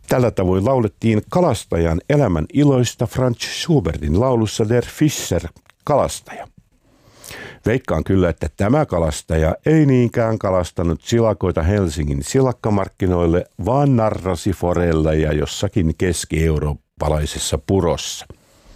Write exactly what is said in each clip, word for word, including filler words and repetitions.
Tällä tavoin laulettiin kalastajan elämän iloista Franz Schubertin laulussa Der Fischer, kalastaja. Veikkaan kyllä, että tämä kalastaja ei niinkään kalastanut silakoita Helsingin silakkamarkkinoille, vaan narrasi forelleja jossakin keski-eurooppalaisessa purossa.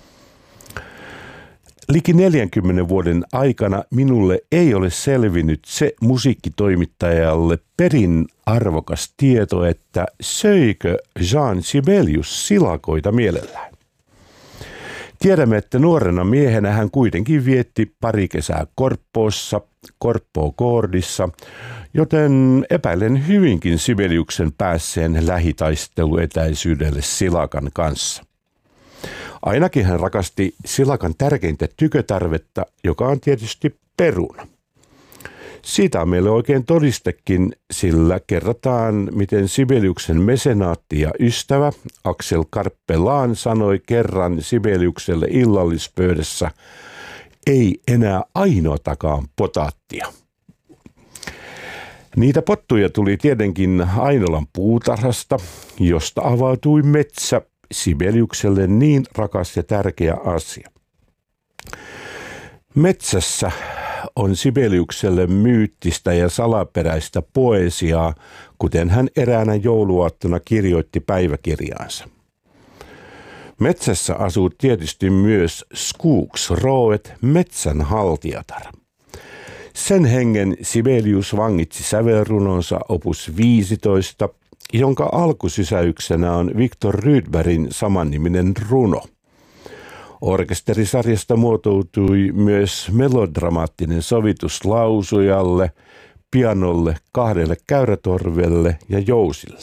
Liki neljänkymmenen vuoden aikana minulle ei ole selvinnyt se musiikkitoimittajalle perin arvokas tieto, että söikö Jean Sibelius silakoita mielellään. Tiedämme, että nuorena miehenä hän kuitenkin vietti pari kesää Korppoossa, Korppoo-koordissa, joten epäilen hyvinkin Sibeliuksen päässeen lähitaisteluetäisyydelle silakan kanssa. Ainakin hän rakasti silakan tärkeintä tykötarvetta, joka on tietysti peruna. Siitä on meille oikein todistekin, sillä kerrotaan, miten Sibeliuksen mesenaatti ja ystävä Axel Karppelaan sanoi kerran Sibeliukselle illallispöydässä, ei enää ainoatakaan potaattia. Niitä pottuja tuli tietenkin Ainolan puutarhasta, josta avautui metsä, Sibeliukselle niin rakas ja tärkeä asia. Metsässä on Sibeliukselle myyttistä ja salaperäistä poesiaa, kuten hän eräänä jouluaattona kirjoitti päiväkirjaansa. Metsässä asuu tietysti myös Skogsrået, metsänhaltijatar. Sen hengen Sibelius vangitsi sävelrunonsa opus viisitoista, jonka alkusysäyksenä on Viktor Rydbergin samanniminen runo. Orkesterisarjasta muotoutui myös melodramaattinen sovitus lausujalle, pianolle, kahdelle käyrätorvelle ja jousille.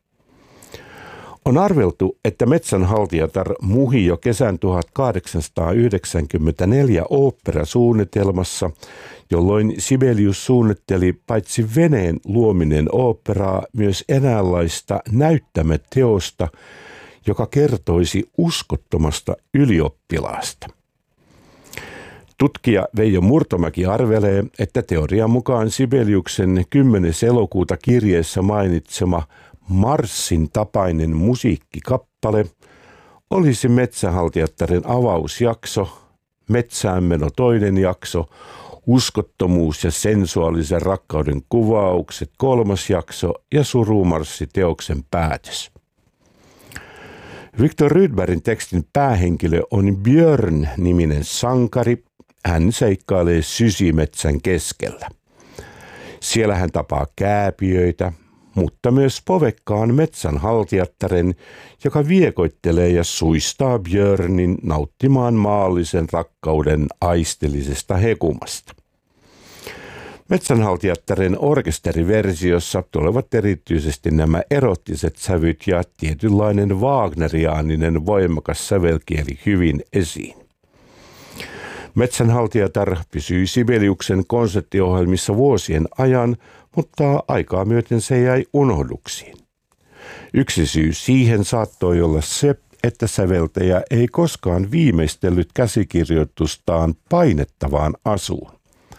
On arveltu, että metsänhaltijatar muhi jo kesän tuhatkahdeksansataayhdeksänkymmentäneljä oopperasuunnitelmassa, jolloin Sibelius suunnitteli paitsi veneen luominen oopperaa myös eräänlaista näyttämöteosta, joka kertoisi uskottomasta ylioppilaasta. Tutkija Veijo Murtomäki arvelee, että teorian mukaan Sibeliuksen kymmenes elokuuta kirjeessä mainitsema marssin tapainen musiikkikappale olisi Metsänhaltijattaren avausjakso, Metsäänmeno toinen jakso, Uskottomuus ja sensuaalisen rakkauden kuvaukset kolmas jakso ja Surumarssi teoksen päätös. Viktor Rydbergin tekstin päähenkilö on Björn-niminen sankari. Hän seikkailee sysimetsän keskellä. Siellä hän tapaa kääpiöitä, mutta myös povekkaan metsänhaltijattaren, joka viekoittelee ja suistaa Björnin nauttimaan maallisen rakkauden aisteellisesta hekumasta. Metsänhaltijattaren orkesteriversiossa tulevat erityisesti nämä erottiset sävyt ja tietynlainen wagneriaaninen voimakas sävelkieli hyvin esiin. Metsänhaltijatar pysyi Sibeliuksen konserttiohjelmissa vuosien ajan, mutta aikaa myöten se jäi unohduksiin. Yksi syy siihen saattoi olla se, että säveltäjä ei koskaan viimeistellyt käsikirjoitustaan painettavaan asuun.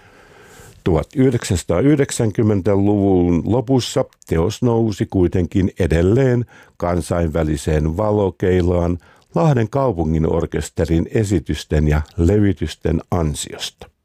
tuhatyhdeksänsataayhdeksänkymmentäluvun lopussa teos nousi kuitenkin edelleen kansainväliseen valokeilaan Lahden kaupungin orkesterin esitysten ja levitysten ansiosta.